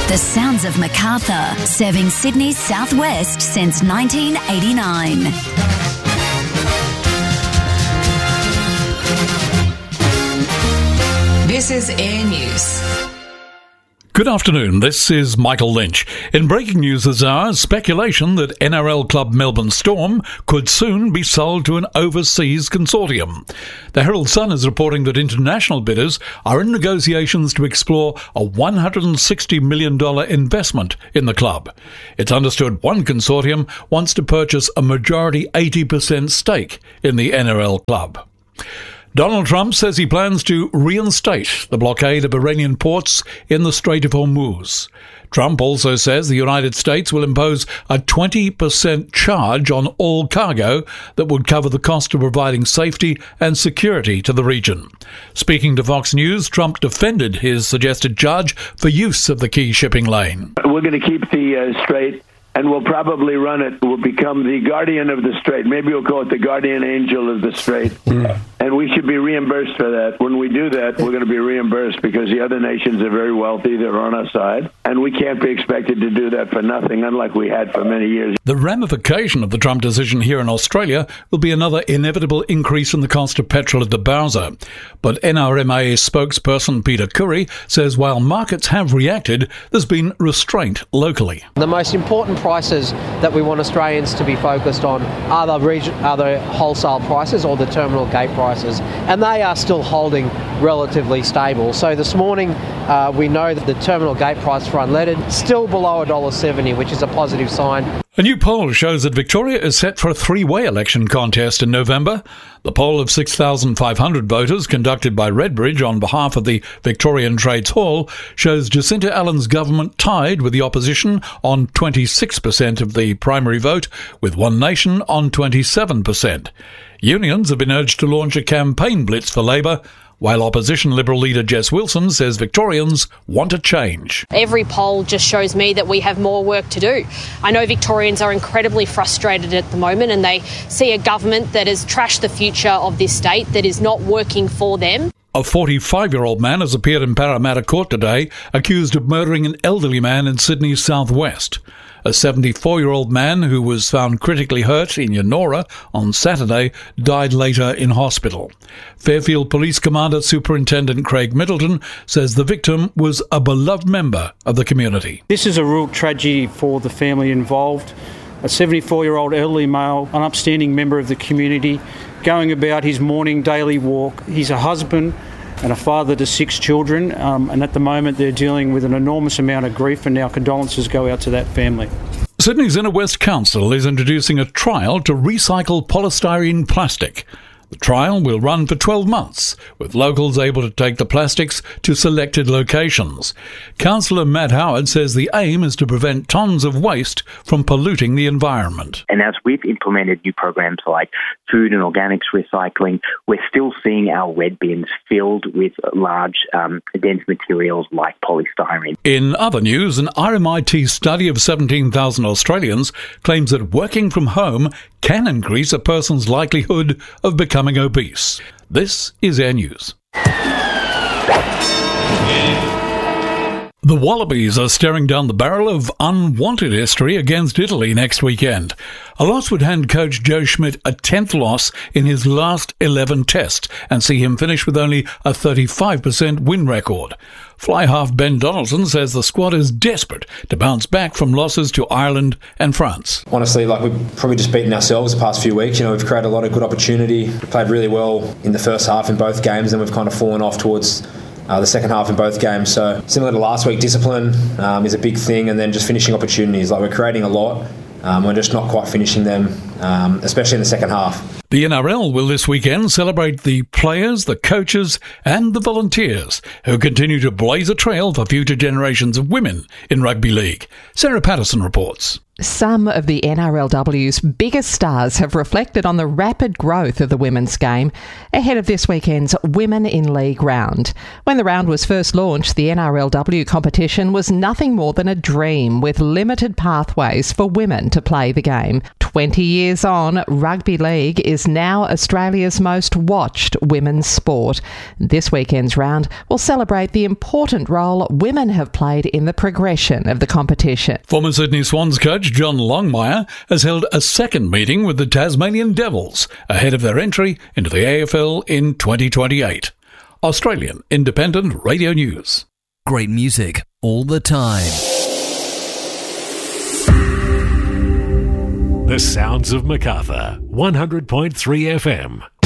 The sounds of Macarthur, serving Sydney's southwest since 1989. This is Air News. Good afternoon, this is Michael Lynch. In breaking news this hour, speculation that NRL club Melbourne Storm could soon be sold to an overseas consortium. The Herald Sun is reporting that international bidders are in negotiations to explore a $160 million investment in the club. It's understood one consortium wants to purchase a majority 80% stake in the NRL club. Donald Trump says he plans to reinstate the blockade of Iranian ports in the Strait of Hormuz. Trump also says the United States will impose a 20% charge on all cargo that would cover the cost of providing safety and security to the region. Speaking to Fox News, Trump defended his suggested charge for use of the key shipping lane. We're going to keep the strait, and we'll probably run it. We'll become the guardian of the strait. Maybe we'll call it the guardian angel of the strait. And we should be reimbursed for that. When we do that, we're going to be reimbursed because the other nations are very wealthy. They're on our side. And we can't be expected to do that for nothing, unlike we had for many years. The ramification of the Trump decision here in Australia will be another inevitable increase in the cost of petrol at the Bowser. But NRMA spokesperson Peter Curry says while markets have reacted, there's been restraint locally. The most important prices that we want Australians to be focused on are the wholesale prices or the terminal gate prices, and they are still holding relatively stable. So this morning we know that the terminal gate price for unleaded still below $1.70, which is a positive sign. A new poll shows that Victoria is set for a three-way election contest in November. The poll of 6,500 voters conducted by Redbridge on behalf of the Victorian Trades Hall shows Jacinta Allen's government tied with the opposition on 26% of the primary vote, with One Nation on 27%. Unions have been urged to launch a campaign blitz for Labor, while opposition Liberal leader Jess Wilson says Victorians want a change. Every poll just shows me that we have more work to do. I know Victorians are incredibly frustrated at the moment, and they see a government that has trashed the future of this state, that is not working for them. A 45-year-old man has appeared in Parramatta Court today, accused of murdering an elderly man in Sydney's southwest. A 74-year-old man who was found critically hurt in Yennora on Saturday died later in hospital. Fairfield Police Commander Superintendent Craig Middleton says the victim was a beloved member of the community. This is a real tragedy for the family involved. A 74-year-old elderly male, an upstanding member of the community, going about his morning daily walk. He's a husband and a father to 6 children, and at the moment they're dealing with an enormous amount of grief, and our condolences go out to that family. Sydney's Inner West Council is introducing a trial to recycle polystyrene plastic. The trial will run for 12 months, with locals able to take the plastics to selected locations. Councillor Matt Howard says the aim is to prevent tonnes of waste from polluting the environment. And as we've implemented new programs like food and organics recycling, we're still seeing our red bins filled with large, dense materials like polystyrene. In other news, an RMIT study of 17,000 Australians claims that working from home can increase a person's likelihood of becoming obese. This is Air News. The Wallabies are staring down the barrel of unwanted history against Italy next weekend. A loss would hand coach Joe Schmidt a 10th loss in his last 11 tests and see him finish with only a 35% win record. Fly half Ben Donaldson says the squad is desperate to bounce back from losses to Ireland and France. Honestly, we've probably just beaten ourselves the past few weeks. We've created a lot of good opportunity. We played really well in the first half in both games, and we've kind of fallen off towards the second half in both games. So similar to last week, discipline is a big thing, and then just finishing opportunities. We're creating a lot. We're just not quite finishing them, especially in the second half. The NRL will this weekend celebrate the players, the coaches and the volunteers who continue to blaze a trail for future generations of women in rugby league. Sarah Patterson reports. Some of the NRLW's biggest stars have reflected on the rapid growth of the women's game ahead of this weekend's Women in League round. When the round was first launched, the NRLW competition was nothing more than a dream with limited pathways for women to play the game. 20 years on, rugby league is now Australia's most watched women's sport. This weekend's round will celebrate the important role women have played in the progression of the competition. Former Sydney Swans coach John Longmire has held a second meeting with the Tasmanian Devils ahead of their entry into the AFL in 2028. Australian Independent Radio News. Great music all the time. The sounds of Macarthur, 100.3 FM.